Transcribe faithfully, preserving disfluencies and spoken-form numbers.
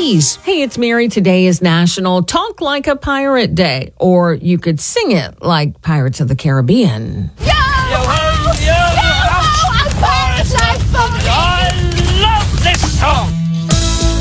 Keys. Hey, it's Mary. Today is National Talk Like a Pirate Day, or you could sing it like Pirates of the Caribbean.